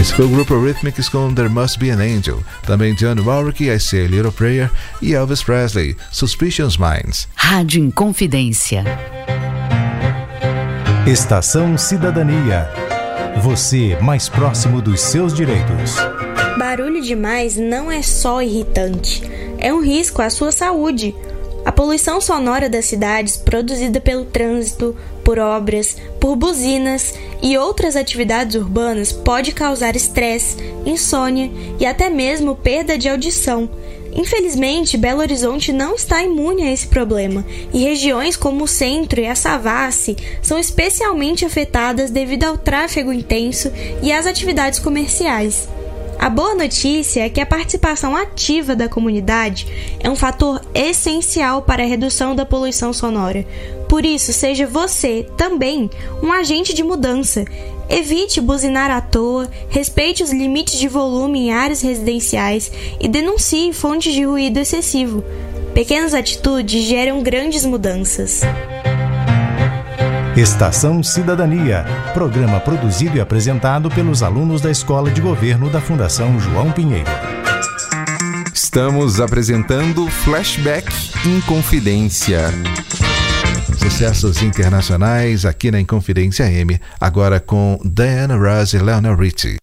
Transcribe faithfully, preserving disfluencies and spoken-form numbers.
Esse foi o grupo Eurythmics com There Must Be an Angel. Também Dionne Warwick, I Say a Little Prayer, e Elvis Presley, Suspicious Minds. Rádio Inconfidência. Estação Cidadania. Você mais próximo dos seus direitos. Barulho demais não é só irritante, é um risco à sua saúde. A poluição sonora das cidades, produzida pelo trânsito, por obras, por buzinas e outras atividades urbanas, pode causar estresse, insônia e até mesmo perda de audição. Infelizmente, Belo Horizonte não está imune a esse problema, e regiões como o centro e a Savassi são especialmente afetadas devido ao tráfego intenso e às atividades comerciais. A boa notícia é que a participação ativa da comunidade é um fator essencial para a redução da poluição sonora. Por isso, seja você também um agente de mudança. Evite buzinar à toa, respeite os limites de volume em áreas residenciais e denuncie fontes de ruído excessivo. Pequenas atitudes geram grandes mudanças. Estação Cidadania, programa produzido e apresentado pelos alunos da Escola de Governo da Fundação João Pinheiro. Estamos apresentando Flashback Inconfidência. Sucessos internacionais aqui na Inconfidência M, agora com Diana Ross e Lionel Richie.